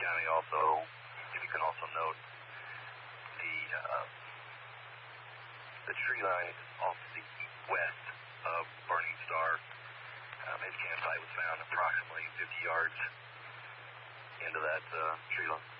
County also, if you can also note the tree line off the west of Burning Star. His campsite was found approximately 50 yards into that tree line.